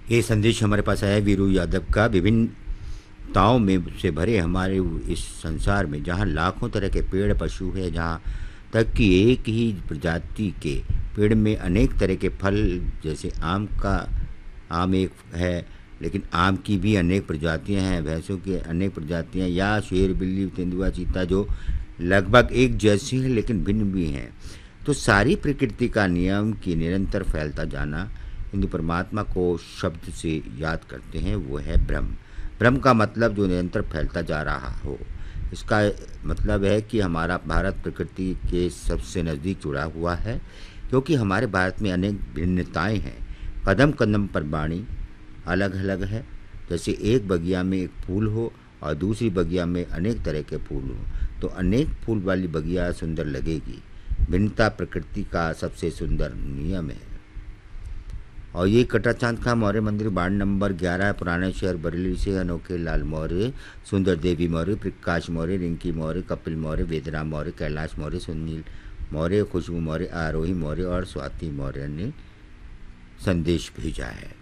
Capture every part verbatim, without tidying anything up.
ये संदेश हमारे पास आया वीरू यादव का। विभिन्नताओं में से भरे हमारे इस संसार में, जहाँ लाखों तरह के पेड़ पशु है, जहाँ तक कि एक ही प्रजाति के पेड़ में अनेक तरह के फल, जैसे आम का आम एक है, लेकिन आम की भी अनेक प्रजातियां हैं, भैंसों की अनेक प्रजातियां, या शेर, बिल्ली, तेंदुआ, चीता जो लगभग एक जैसी हैं लेकिन भिन्न भी हैं। तो सारी प्रकृति का नियम की निरंतर फैलता जाना, हिंदू परमात्मा को शब्द से याद करते हैं, वो है ब्रह्म। ब्रह्म का मतलब जो निरंतर फैलता जा रहा हो। इसका मतलब है कि हमारा भारत प्रकृति के सबसे नज़दीक जुड़ा हुआ है, क्योंकि हमारे भारत में अनेक भिन्नताएं हैं। कदम कदम पर वाणी अलग अलग है। जैसे एक बगिया में एक फूल हो और दूसरी बगिया में अनेक तरह के फूल हो, तो अनेक फूल वाली बगिया सुंदर लगेगी। भिन्नता प्रकृति का सबसे सुंदर नियम है। और ये कटाचांद खां मौर्य मंदिर वार्ड नंबर ग्यारह, पुराने शहर बरेली से अनोखे लाल मौर्य, सुंदर देवी मौर्य, प्रकाश मौर्य, रिंकी मौर्य, कपिल मौर्य, वेदना मौर्य, कैलाश मौर्य, सुनील मौर्य, खुशबू मौर्य, आरोही मौर्य और स्वाति मौर्य ने संदेश भेजा है।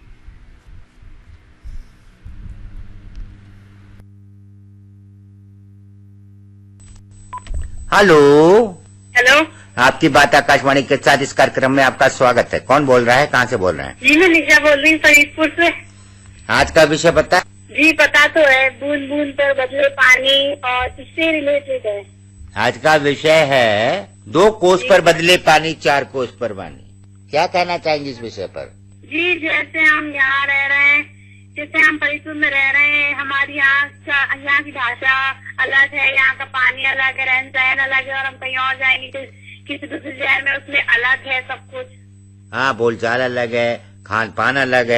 हेलो हेलो, आपकी बात आकाशवाणी के साथ इस कार्यक्रम में आपका स्वागत है। कौन बोल रहा है, कहाँ से बोल रहे हैं? जी मैं निशा बोल रही हूँ फरीदपुर से। आज का विषय पता? जी पता तो है, बूंद बूंद पर बदले पानी, और इससे रिलेटेड है। आज का विषय है दो कोस पर बदले पानी, चार कोस पर वाणी। क्या कहना चाहेंगे इस विषय पर? जी जैसे हम यहाँ रह रहे हैं, जैसे हम फरीदपुर में रह रहे हैं, हमारी यहाँ का यहाँ की भाषा अलग है, यहाँ का पानी अलग है, रहन सहन अलग है, और हम कहीं और जाएंगे तो किसी दूसरे शहर में उसमें अलग है सब कुछ। हाँ, बोलचाल अलग है, खान पान अलग है।